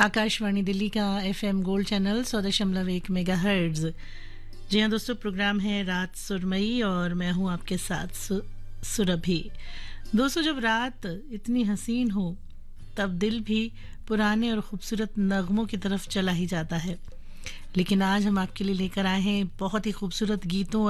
आकाशवाणी दिल्ली का FM gold channel 100.1 megahertz. जी हाँ दोस्तों, प्रोग्राम है रात सुरमई और मैं हूँ आपके साथ सुरभि। दोस्तों, जब रात इतनी हसीन हो तब दिल भी पुराने और खूबसूरत नगमों की तरफ चला ही जाता है। लेकिन आज हम आपके लिए लेकर आए हैं बहुत ही खूबसूरत गीतों